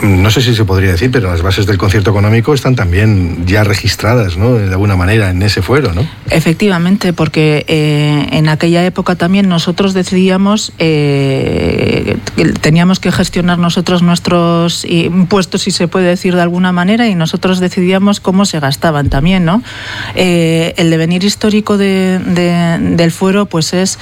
no sé si se podría decir, pero las bases del concierto económico están también ya registradas, ¿no?, de alguna manera en ese fuero, ¿no? Efectivamente, porque en aquella época también nosotros decidíamos que teníamos que gestionar nosotros nuestros impuestos, si se puede decir de alguna manera, y nosotros decidíamos cómo se gastaban también, ¿no? El devenir histórico del fuero pues es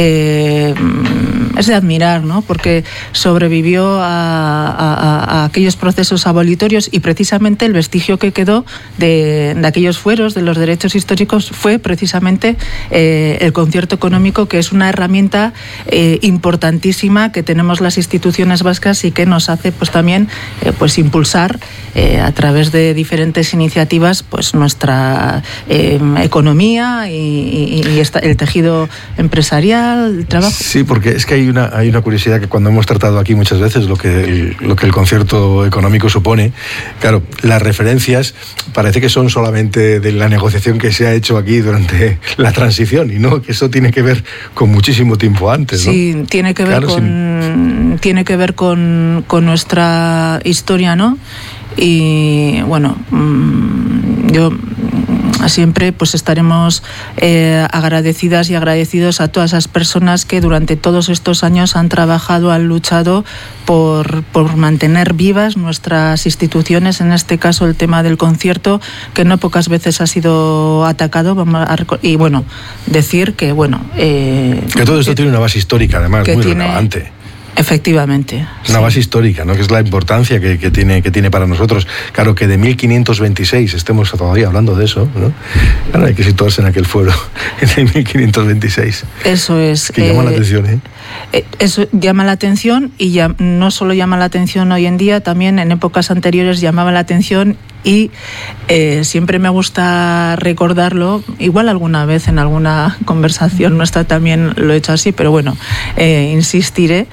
de admirar, ¿no?, porque sobrevivió a aquellos procesos abolitorios, y precisamente el vestigio que quedó de aquellos fueros, de los derechos históricos, fue precisamente el concierto económico, que es una herramienta importantísima que tenemos las instituciones vascas y que nos hace pues también pues impulsar a través de diferentes iniciativas pues nuestra economía y el tejido empresarial, el trabajo. Sí, porque es que hay una curiosidad que cuando hemos tratado aquí muchas veces lo que el concierto económico supone, claro, las referencias parece que son solamente de la negociación que se ha hecho aquí durante la transición, y no, que eso tiene que ver con muchísimo tiempo antes, ¿no? Sí, tiene que ver tiene que ver con nuestra historia, ¿no? Y bueno, yo siempre pues estaremos agradecidas y agradecidos a todas esas personas que durante todos estos años han trabajado, han luchado por mantener vivas nuestras instituciones, en este caso el tema del concierto, que no pocas veces ha sido atacado, y bueno, decir que bueno... que todo esto tiene una base histórica, además, muy relevante. Efectivamente. Una base histórica, ¿no?, que es la importancia que tiene para nosotros. Claro, que de 1526 estemos todavía hablando de eso, ¿no? Claro, hay que situarse en aquel fuero, en 1526. Eso es. Que llama la atención, ¿eh? Eso llama la atención, y ya no solo llama la atención hoy en día, también en épocas anteriores llamaba la atención, y siempre me gusta recordarlo. Igual alguna vez en alguna conversación nuestra también lo he hecho así, pero bueno, insistiré.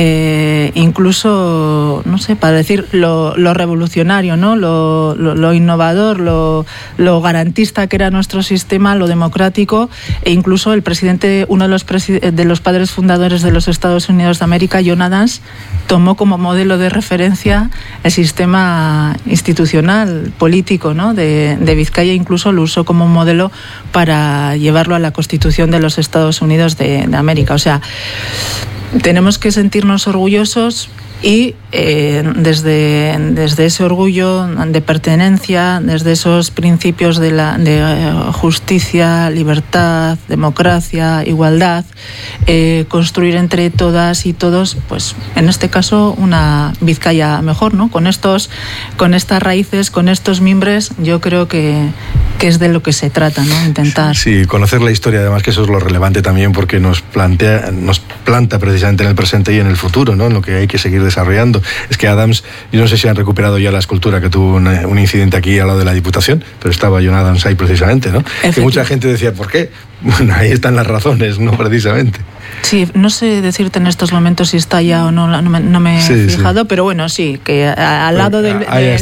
Incluso, no sé, para decir lo revolucionario, ¿no?, lo innovador, lo garantista que era nuestro sistema, lo democrático, e incluso el presidente, uno de los padres fundadores de los Estados Unidos de América, John Adams, tomó como modelo de referencia el sistema institucional, político, ¿no?, de Vizcaya, incluso lo usó como modelo para llevarlo a la Constitución de los Estados Unidos de América. O sea, tenemos que sentirnos orgullosos, y desde ese orgullo de pertenencia, desde esos principios de justicia, libertad, democracia, igualdad, construir entre todas y todos, pues en este caso una Vizcaya mejor, ¿no? Con estas raíces, con estos mimbres, yo creo que es de lo que se trata, ¿no? Intentar. Sí, conocer la historia, además, que eso es lo relevante también, porque nos planta precisamente en el presente y en el futuro, ¿no?, en lo que hay que seguir desarrollando. Es que Adams, yo no sé si han recuperado ya la escultura, que tuvo un incidente aquí al lado de la Diputación, pero estaba John Adams ahí precisamente, ¿no? Que mucha gente decía, ¿por qué? Bueno, ahí están las razones, ¿no?, precisamente. Sí, no sé decirte en estos momentos si está ya o no, no me he fijado, pero bueno, sí, que al lado del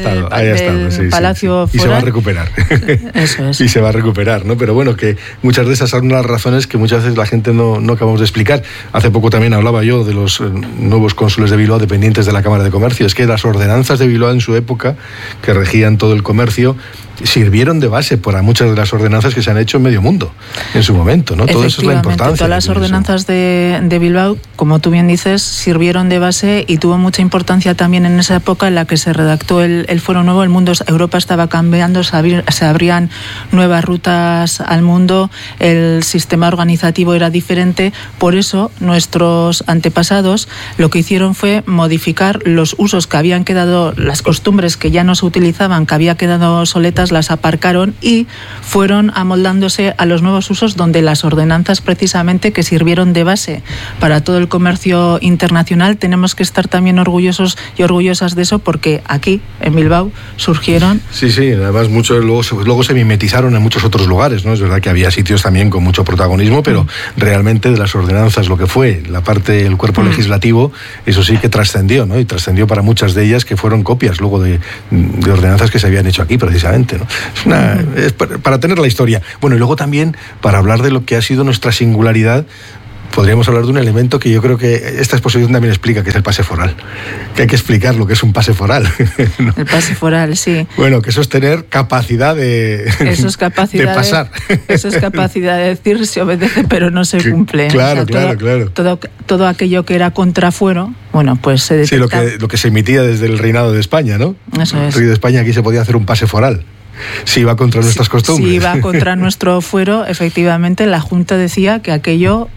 Palacio sí. Y se va a recuperar. Eso es. Y se va a recuperar, ¿no? Pero bueno, que muchas de esas son las razones que muchas veces la gente no acabamos de explicar. Hace poco también hablaba yo de los nuevos cónsules de Bilbao dependientes de la Cámara de Comercio. Es que las ordenanzas de Bilbao en su época, que regían todo el comercio, sirvieron de base para muchas de las ordenanzas que se han hecho en medio mundo en su momento, ¿no? Todo eso es la importancia. Todas las ordenanzas de Bilbao, como tú bien dices, sirvieron de base, y tuvo mucha importancia también en esa época en la que se redactó el Fuero Nuevo. Europa estaba cambiando, se abrían nuevas rutas al mundo, el sistema organizativo era diferente. Por eso nuestros antepasados lo que hicieron fue modificar los usos que habían quedado, las costumbres que ya no se utilizaban, que había quedado soletas, las aparcaron y fueron amoldándose a los nuevos usos, donde las ordenanzas precisamente que sirvieron de base para todo el comercio internacional, tenemos que estar también orgullosos y orgullosas de eso, porque aquí en Bilbao surgieron. Sí, además luego se mimetizaron en muchos otros lugares, ¿no? Es verdad que había sitios también con mucho protagonismo, pero realmente de las ordenanzas, lo que fue la parte del cuerpo legislativo, eso sí que trascendió, ¿no? Y trascendió para muchas de ellas, que fueron copias luego de ordenanzas que se habían hecho aquí precisamente, ¿no? Es para tener la historia. Bueno, y luego también para hablar de lo que ha sido nuestra singularidad, podríamos hablar de un elemento que yo creo que esta exposición también explica, que es el pase foral. Que hay que explicar lo que es un pase foral, ¿no? El pase foral, sí. Bueno, que eso es tener capacidad de pasar. Eso es capacidad de decir se obedece pero no se cumple. Claro, o sea, claro. Todo aquello que era contrafuero, bueno, pues se detecta. Sí, lo que se emitía desde el reinado de España, ¿no? Eso es. El rey de España, aquí se podía hacer un pase foral. Si iba contra nuestras costumbres. Si iba contra nuestro fuero, efectivamente, la Junta decía que aquello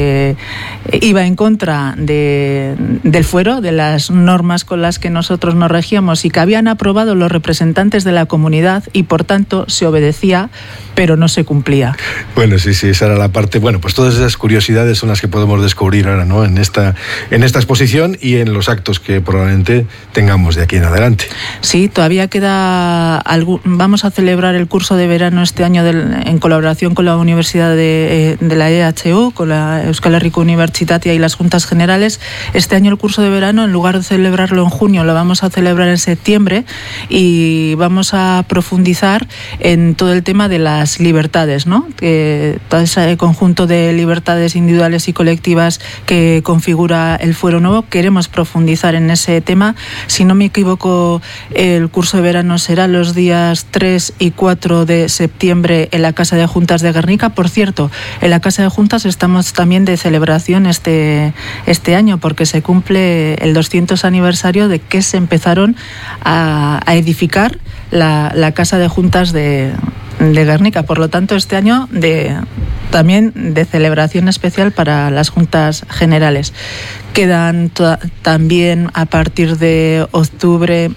iba en contra del fuero, de las normas con las que nosotros nos regíamos y que habían aprobado los representantes de la comunidad y, por tanto, se obedecía, pero no se cumplía. Bueno, sí, esa era la parte. Bueno, pues todas esas curiosidades son las que podemos descubrir ahora, ¿no? En esta exposición y en los actos que probablemente tengamos de aquí en adelante. Sí, todavía queda vamos a celebrar el curso de verano este año en colaboración con la Universidad de la EHU, con la Euskal Herriko Unibertsitatea y las Juntas Generales. Este año el curso de verano, en lugar de celebrarlo en junio, lo vamos a celebrar en septiembre y vamos a profundizar en todo el tema de las libertades, ¿no? Que todo ese conjunto de libertades individuales y colectivas que configura el Fuero Nuevo, queremos profundizar en ese tema. Si no me equivoco, el curso de verano será los días 3 y 4 de septiembre en la Casa de Juntas de Guernica. Por cierto, en la Casa de Juntas estamos también de celebración este año, porque se cumple el 200 aniversario de que se empezaron a edificar la Casa de Juntas de Guernica. Por lo tanto, este año también de celebración especial para las Juntas Generales. Quedan también a partir de octubre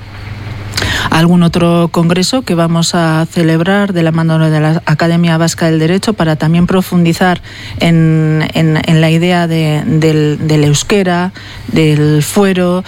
algún otro congreso que vamos a celebrar de la mano de la Academia Vasca del Derecho para también profundizar en la idea del euskera, del fuero,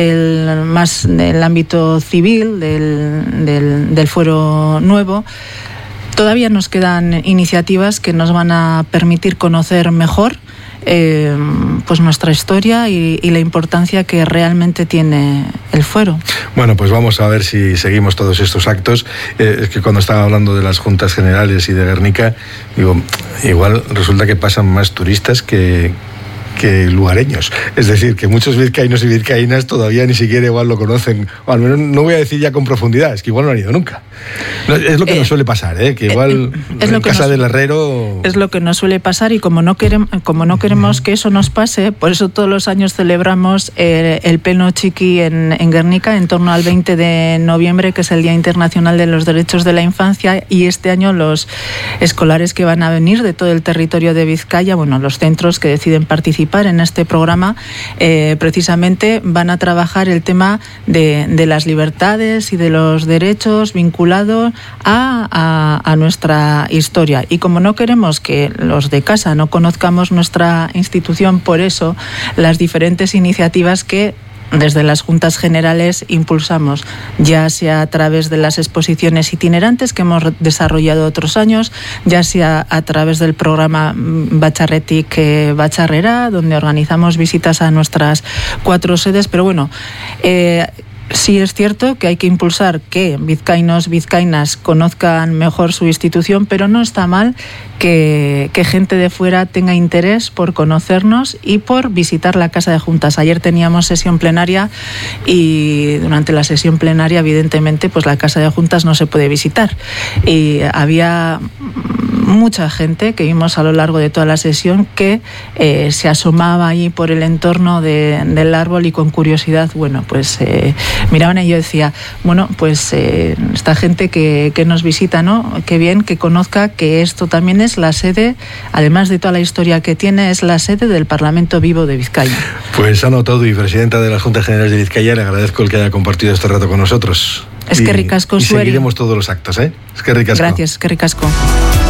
del ámbito civil, del fuero nuevo. Todavía nos quedan iniciativas que nos van a permitir conocer mejor pues nuestra historia y la importancia que realmente tiene el fuero. Bueno, pues vamos a ver si seguimos todos estos actos. Es que cuando estaba hablando de las Juntas Generales y de Guernica, digo, igual resulta que pasan más turistas que lugareños. Es decir, que muchos vizcaínos y vizcaínas todavía ni siquiera igual lo conocen, o al menos no voy a decir ya con profundidad, es que igual no han ido nunca. No, es lo que nos suele pasar, que igual en casa del herrero... Es lo que nos suele pasar, y como no queremos que eso nos pase, por eso todos los años celebramos el Peno Txiki en Guernica en torno al 20 de noviembre, que es el Día Internacional de los Derechos de la Infancia, y este año los escolares que van a venir de todo el territorio de Vizcaya, bueno, los centros que deciden participar en este programa, precisamente van a trabajar el tema de las libertades y de los derechos vinculados a nuestra historia. Y como no queremos que los de casa no conozcamos nuestra institución, por eso las diferentes iniciativas que desde las Juntas Generales impulsamos, ya sea a través de las exposiciones itinerantes que hemos desarrollado otros años, ya sea a través del programa Batxarretik Batxarrera, donde organizamos visitas a nuestras 4 sedes, pero bueno, sí es cierto que hay que impulsar que vizcaínos, vizcaínas conozcan mejor su institución, pero no está mal que gente de fuera tenga interés por conocernos y por visitar la Casa de Juntas. Ayer teníamos sesión plenaria y durante la sesión plenaria, evidentemente, pues la Casa de Juntas no se puede visitar. Y había mucha gente que vimos a lo largo de toda la sesión que se asomaba ahí por el entorno del árbol y con curiosidad, bueno, pues miraban y yo decía, bueno, pues esta gente que nos visita, ¿no? Qué bien que conozca que esto también es la sede, además de toda la historia que tiene, es la sede del Parlamento Vivo de Vizcaya. Pues Ana Otadui, presidenta de las Juntas Generales de Vizcaya, le agradezco el que haya compartido este rato con nosotros. Es que ricasco, y seguiremos todos los actos, Es que ricasco. Gracias, es que ricasco.